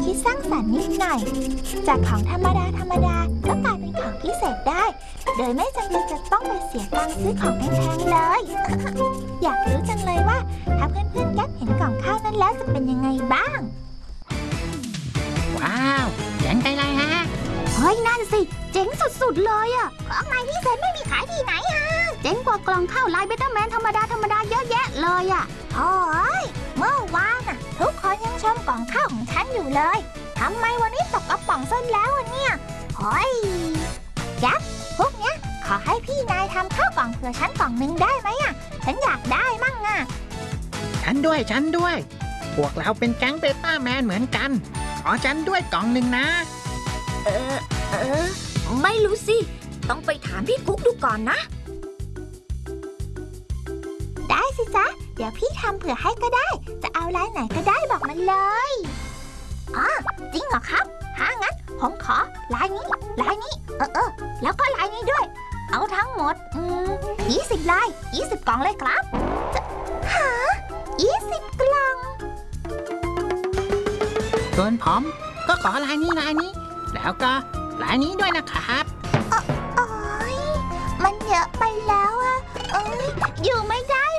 คิดสร้างสรรค์นิดหน่อยจากของธรรมดาก็กลายเป็นของพิเศษได้โดยไม่จำเป็นจะต้องไปเสียตังค์ซื้อของแพงๆเลย อยากรู้จังเลยว่าถ้าเพื่อนๆแก๊ปเห็นกล่องข้าวนั้นแล้วจะเป็นยังไงบ้างว้าวเจ๋งไปเลยฮะเฮ้ยนั่นสิเจ๋งสุดๆเลยอ่ะของใหม่พิเศษไม่มีขายที่ไหนฮะเจ๋งกว่ากล่องข้าวลายเบต้าแมนธรรมดาเยอะแยะเลยอ่ะโอ้ยเมื่อวานน่ะทุกคนยังชมกล่องข้าวของฉันอยู่เลยทำไมวันนี้ตกกระป๋องซะแล้วเนี่ยเฮ้ยแก๊ปพวกเนี้ยขอให้พี่นายทำข้าวกล่องเผื่อฉันกล่องนึงได้ไหมอ่ะฉันอยากได้มั่งอ่ะฉันด้วยพวกเราเป็นแก๊งเบต้าแมนเหมือนกันขอฉันด้วยกล่องหนึ่งนะไม่รู้สิต้องไปถามพี่กุ๊กดูก่อนนะได้สิจ๊ะเดี๋ยวพี่ทำเผื่อให้ก็ได้จะเอาลายไหนก็ได้บอกมันเลยอ๋อจริงเหรอครับถ้างั้นผมขอลายนี้แล้วก็ลายนี้ด้วยเอาทั้งหมด20 ลาย20 กล่องเลยครับหา20 กล่องส่วนผมก็ขอลายนี้แล้วก็ลายนี้ด้วยนะครับโอ๊ยมันเยอะไปแล้วอะอยู่ไม่ได้